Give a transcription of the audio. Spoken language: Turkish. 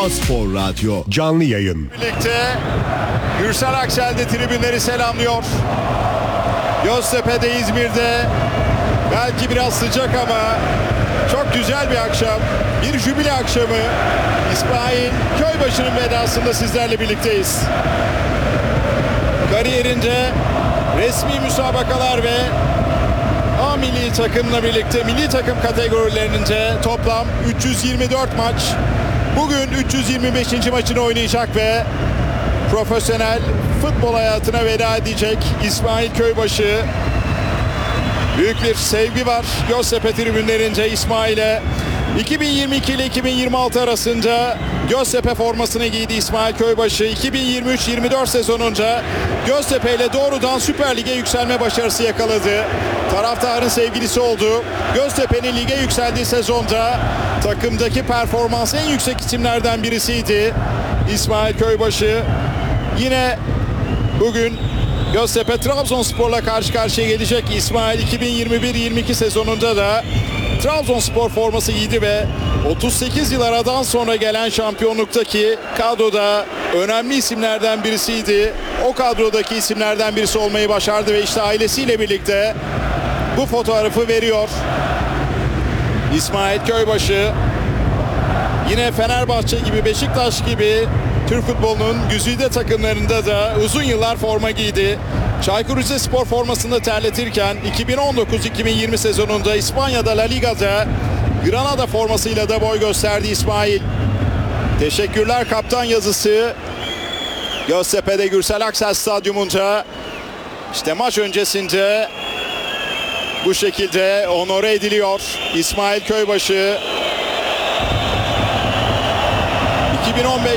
A-Spor Radyo canlı yayın. Birlikte Gürsel Aksel de tribünleri selamlıyor. Göztepe'de, İzmir'de belki biraz sıcak ama çok güzel bir akşam. Bir jübile akşamı. İsmail Köybaşı'nın vedasında sizlerle birlikteyiz. Kariyerinde resmi müsabakalar ve A milli takımla birlikte milli takım kategorilerinde toplam 324 maç. Bugün 325. maçını oynayacak ve profesyonel futbol hayatına veda edecek İsmail Köybaşı. Büyük bir sevgi var Göztepe tribünlerinde İsmail'e. 2022 ile 2026 arasında Göztepe formasını giydi İsmail Köybaşı. 2023-24 sezonunda Göztepe ile doğrudan Süper Lig'e yükselme başarısı yakaladı. Taraftarın sevgilisi oldu. Göztepe'nin lige yükseldiği sezonda takımdaki performans en yüksek isimlerden birisiydi İsmail Köybaşı. Yine bugün Göztepe Trabzonspor'la karşı karşıya gelecek. İsmail 2021-22 sezonunda da Trabzonspor forması giydi ve 38 yıl aradan sonra gelen şampiyonluktaki kadroda önemli isimlerden birisiydi. O kadrodaki isimlerden birisi olmayı başardı ve işte ailesiyle birlikte bu fotoğrafı veriyor İsmail Köybaşı. Yine Fenerbahçe gibi, Beşiktaş gibi Türk futbolunun güzide takımlarında da uzun yıllar forma giydi. Çaykur Rizespor formasını terletirken 2019-2020 sezonunda İspanya'da La Liga'da Granada formasıyla da boy gösterdi İsmail. Teşekkürler kaptan yazısı Göztepe'de Gürsel Aksel Stadyumunda. İşte maç öncesinde bu şekilde onore ediliyor İsmail Köybaşı.